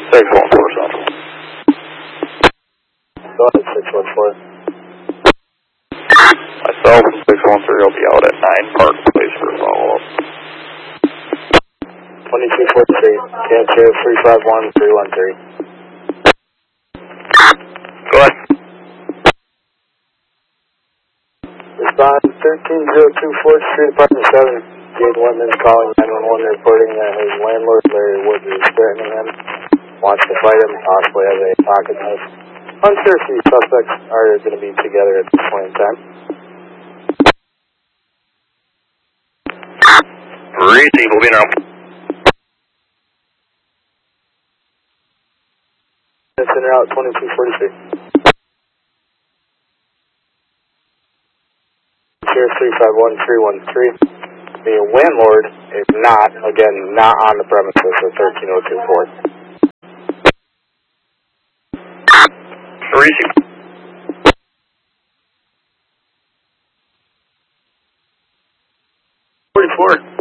614 Central. Go ahead, 614. Myself and 613 will be out at 9 Park Place for follow-up. 2243, Cancer 351313. Go ahead. Respond 1302 4th Street, Apartment 7. Jade Whitman's calling 911 reporting that his landlord, Larry Woods, is threatening him, wants to fight him, possibly has a pocket knife. Unsure if the suspects are going to be together at this point in time. Receive, will be now. It's in route 2243. Here 351313. The landlord is not, again, not on the premises of 13024. Receive. 44.